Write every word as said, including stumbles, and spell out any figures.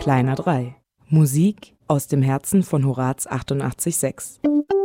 Kleiner drei. Musik aus dem Herzen von Horaz achtundachtzig Komma sechs.